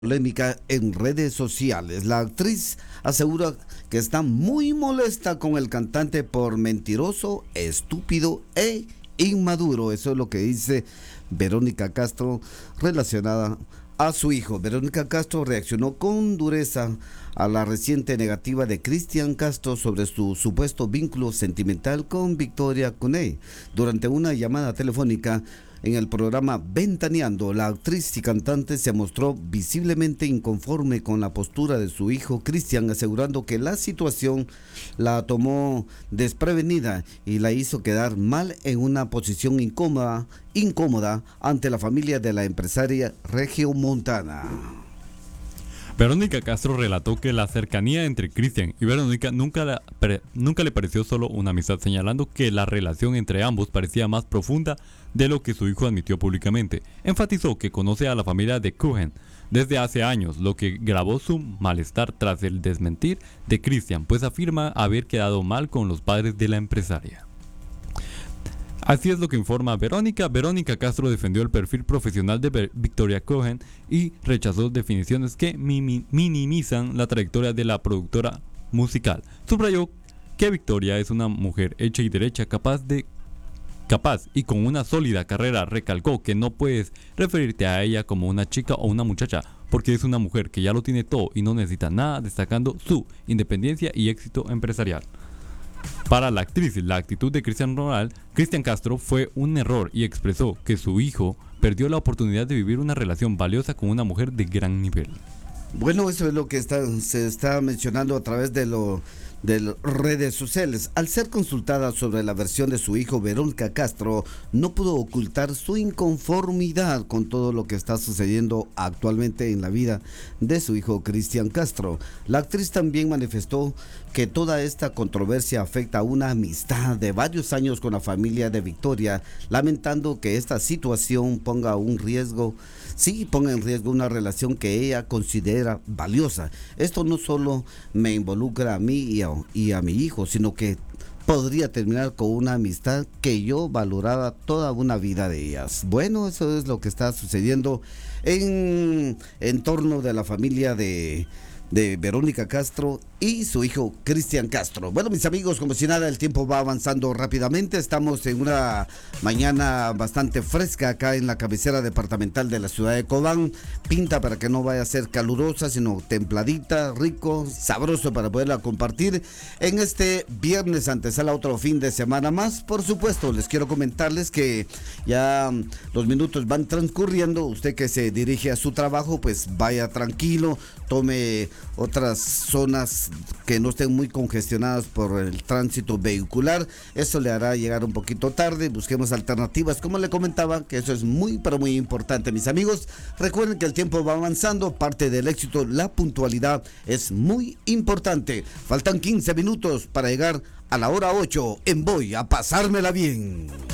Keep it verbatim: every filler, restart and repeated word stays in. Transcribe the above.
Polémica en redes sociales. La actriz asegura que está muy molesta con el cantante por mentiroso, estúpido e inmaduro. Eso es lo que dice Verónica Castro relacionada a su hijo. Verónica Castro reaccionó con dureza a la reciente negativa de Cristian Castro sobre su supuesto vínculo sentimental con Victoria Cuney. Durante una llamada telefónica en el programa Ventaneando, la actriz y cantante se mostró visiblemente inconforme con la postura de su hijo Cristian, asegurando que la situación la tomó desprevenida y la hizo quedar mal en una posición incómoda, incómoda ante la familia de la empresaria regiomontana. Verónica Castro relató que la cercanía entre Cristian y Verónica nunca, la, pre, nunca le pareció solo una amistad, señalando que la relación entre ambos parecía más profunda de lo que su hijo admitió públicamente. Enfatizó que conoce a la familia de Cohen desde hace años, lo que agravó su malestar tras el desmentir de Cristian, pues afirma haber quedado mal con los padres de la empresaria. Así es lo que informa Verónica. Verónica Castro defendió el perfil profesional de Victoria Cohen y rechazó definiciones que minimizan la trayectoria de la productora musical. Subrayó que Victoria es una mujer hecha y derecha, capaz de capaz y con una sólida carrera. Recalcó que no puedes referirte a ella como una chica o una muchacha, porque es una mujer que ya lo tiene todo y no necesita nada, destacando su independencia y éxito empresarial. Para la actriz, la actitud de Cristian Ronald, Cristian Castro fue un error y expresó que su hijo perdió la oportunidad de vivir una relación valiosa con una mujer de gran nivel. Bueno, eso es lo que está, se está mencionando a través de lo de las redes sociales. Al ser consultada sobre la versión de su hijo, Verónica Castro no pudo ocultar su inconformidad con todo lo que está sucediendo actualmente en la vida de su hijo Cristian Castro. La actriz también manifestó que toda esta controversia afecta a una amistad de varios años con la familia de Victoria, lamentando que esta situación ponga un riesgo, sí, ponga en riesgo una relación que ella considera valiosa. Esto no solo me involucra a mí y a, y a mi hijo, sino que podría terminar con una amistad que yo valoraba toda una vida de ellas. Bueno, eso es lo que está sucediendo en, en torno de la familia de... de Verónica Castro y su hijo Cristian Castro. Bueno, mis amigos, como si nada, el tiempo va avanzando rápidamente. Estamos en una mañana bastante fresca acá en la cabecera departamental de la ciudad de Cobán. Pinta para que no vaya a ser calurosa, sino templadita, rico, sabroso para poderla compartir en este viernes antesala otro fin de semana más. Por supuesto, les quiero comentarles que ya los minutos van transcurriendo. Usted que se dirige a su trabajo, pues vaya tranquilo, tome otras zonas que no estén muy congestionadas por el tránsito vehicular. Eso le hará llegar un poquito tarde. Busquemos alternativas, como le comentaba, que eso es muy pero muy importante, mis amigos. Recuerden que el tiempo va avanzando. Parte del éxito, la puntualidad es muy importante. Faltan quince minutos para llegar a la hora ocho en Voy a Pasármela Bien.